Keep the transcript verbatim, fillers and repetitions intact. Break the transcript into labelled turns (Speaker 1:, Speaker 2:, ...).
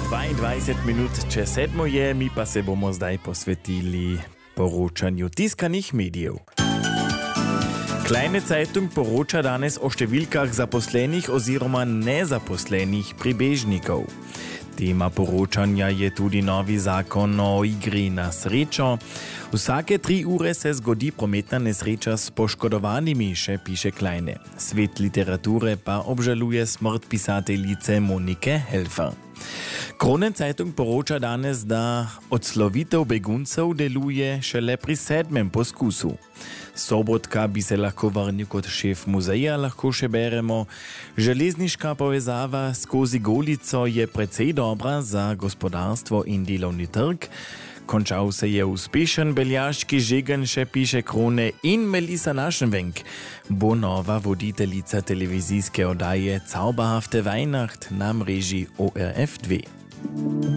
Speaker 1: dvaindvajset minut čez sedmo je, mi pa se bomo zdaj posvetili poročanju tiskanih medijev. Kleine Zeitung poroča danes o številkah zaposlenih oziroma nezaposlenih prebežnikov. Tema poročanja je tudi novi zakon o igri na srečo. Vsake tri ure se zgodi prometna nesreča s poškodovanimi, še piše Kleine. Svet literature pa obžaluje smrt pisateljice Monike Helfer. Kronen Zeitung poroča danes, da odslovitev beguncev deluje šele pri sedmem poskusu. Sobotka bi se lahko vrnil kot šef muzeja, lahko še beremo. Železniška povezava skozi Golico je precej dobra za gospodarstvo in delovni trg. Končal se je uspešen beljaški žegen, še piše Krone, in Melisa Naschenwenk bo nova voditeljica televizijske oddaje Zauberhafte Weihnacht na mreži O R F dve.